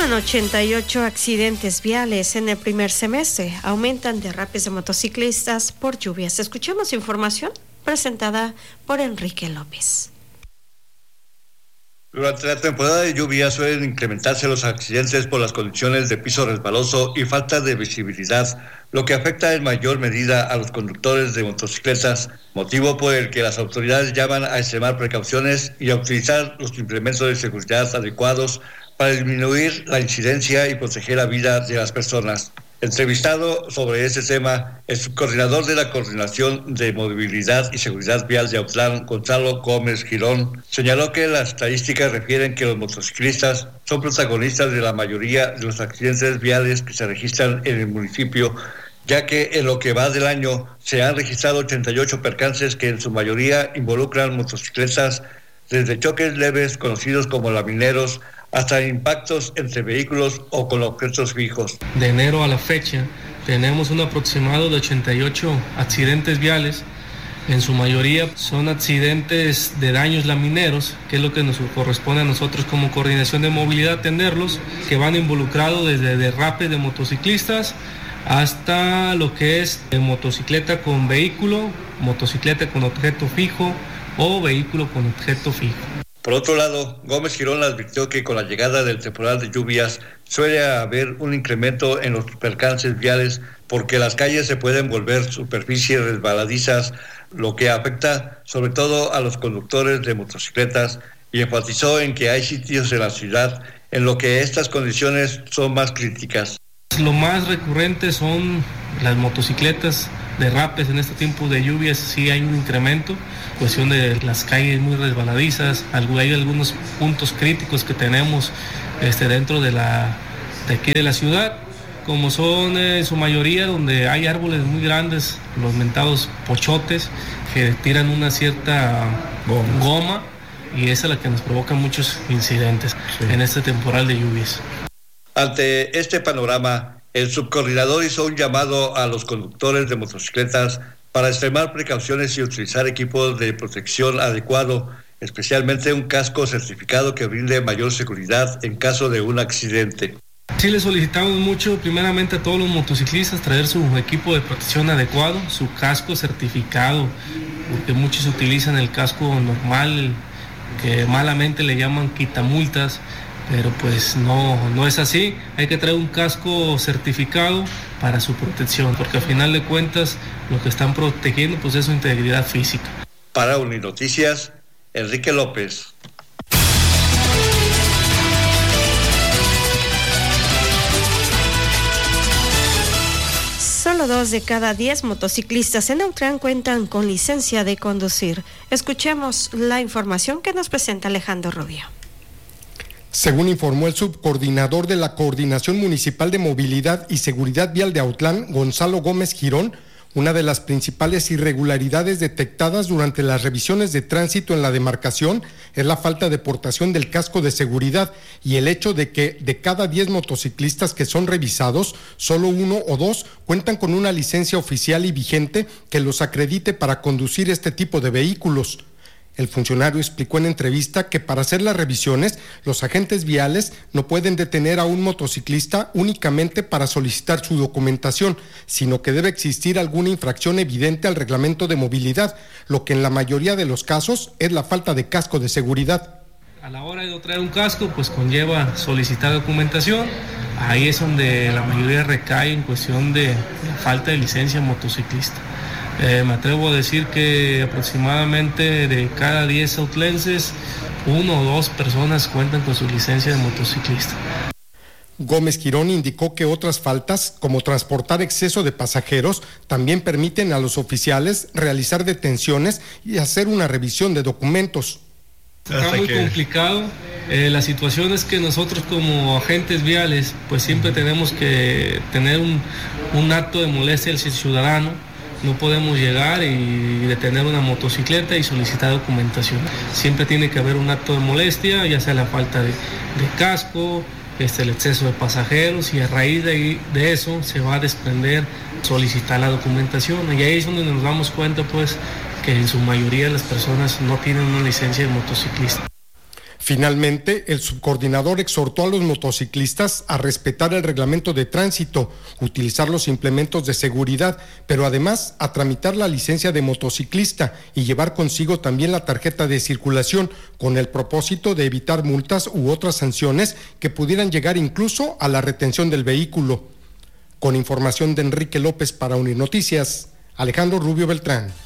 Suman 88 accidentes viales en el primer semestre. Aumentan derrapes de motociclistas por lluvias. Escuchemos información presentada por Enrique López. Durante la temporada de lluvia suelen incrementarse los accidentes por las condiciones de piso resbaloso y falta de visibilidad, lo que afecta en mayor medida a los conductores de motocicletas, motivo por el que las autoridades llaman a extremar precauciones y a utilizar los implementos de seguridad adecuados para disminuir la incidencia y proteger la vida de las personas. Entrevistado sobre este tema, el subcoordinador de la Coordinación de Movilidad y Seguridad Vial de Autlán, Gonzalo Gómez Girón, señaló que las estadísticas refieren que los motociclistas son protagonistas de la mayoría de los accidentes viales que se registran en el municipio, ya que en lo que va del año se han registrado 88 percances que en su mayoría involucran motocicletas, desde choques leves conocidos como lamineros, hasta impactos entre vehículos o con objetos fijos. De enero a la fecha tenemos un aproximado de 88 accidentes viales. En su mayoría son accidentes de daños lamineros, que es lo que nos corresponde a nosotros como coordinación de movilidad atenderlos, que van involucrados desde derrapes de motociclistas hasta lo que es motocicleta con vehículo, motocicleta con objeto fijo o vehículo con objeto fijo. Por otro lado, Gómez Girón advirtió que con la llegada del temporal de lluvias suele haber un incremento en los percances viales porque las calles se pueden volver superficies resbaladizas, lo que afecta sobre todo a los conductores de motocicletas, y enfatizó en que hay sitios en la ciudad en los que estas condiciones son más críticas. Lo más recurrente son las motocicletas, derrapes en este tiempo de lluvias, sí hay un incremento, cuestión de las calles muy resbaladizas, hay algunos puntos críticos que tenemos dentro de aquí de la ciudad, como son en su mayoría donde hay árboles muy grandes, los mentados pochotes, que tiran una cierta goma, y esa es la que nos provoca muchos incidentes en este temporal de lluvias. Ante este panorama, el subcoordinador hizo un llamado a los conductores de motocicletas para extremar precauciones y utilizar equipos de protección adecuado, especialmente un casco certificado que brinde mayor seguridad en caso de un accidente. Sí, le solicitamos mucho, primeramente a todos los motociclistas, traer su equipo de protección adecuado, su casco certificado, porque muchos utilizan el casco normal, que malamente le llaman quitamultas, pero pues no es así. Hay que traer un casco certificado para su protección, porque al final de cuentas lo que están protegiendo pues es su integridad física. Para Uninoticias, Enrique López. Solo 2 de cada 10 motociclistas en Autlán cuentan con licencia de conducir. Escuchemos la información que nos presenta Alejandro Rubio. Según informó el subcoordinador de la Coordinación Municipal de Movilidad y Seguridad Vial de Autlán, Gonzalo Gómez Girón, una de las principales irregularidades detectadas durante las revisiones de tránsito en la demarcación es la falta de portación del casco de seguridad y el hecho de que de cada 10 motociclistas que son revisados, solo 1 o 2 cuentan con una licencia oficial y vigente que los acredite para conducir este tipo de vehículos. El funcionario explicó en entrevista que para hacer las revisiones, los agentes viales no pueden detener a un motociclista únicamente para solicitar su documentación, sino que debe existir alguna infracción evidente al reglamento de movilidad, lo que en la mayoría de los casos es la falta de casco de seguridad. A la hora de traer un casco, pues conlleva solicitar documentación. Ahí es donde la mayoría recae en cuestión de la falta de licencia motociclista. Me atrevo a decir que aproximadamente de cada 10 autlenses, 1 o 2 personas cuentan con su licencia de motociclista. Gómez Girón indicó que otras faltas, como transportar exceso de pasajeros, también permiten a los oficiales realizar detenciones y hacer una revisión de documentos. Está muy complicado. La situación es que nosotros como agentes viales, pues siempre tenemos que tener un acto de molestia al ciudadano. No podemos llegar y detener una motocicleta y solicitar documentación. Siempre tiene que haber un acto de molestia, ya sea la falta de casco, el exceso de pasajeros, y a raíz de eso se va a desprender solicitar la documentación. Y ahí es donde nos damos cuenta pues que en su mayoría las personas no tienen una licencia de motociclista. Finalmente, el subcoordinador exhortó a los motociclistas a respetar el reglamento de tránsito, utilizar los implementos de seguridad, pero además a tramitar la licencia de motociclista y llevar consigo también la tarjeta de circulación, con el propósito de evitar multas u otras sanciones que pudieran llegar incluso a la retención del vehículo. Con información de Enrique López para Unir Noticias, Alejandro Rubio Beltrán.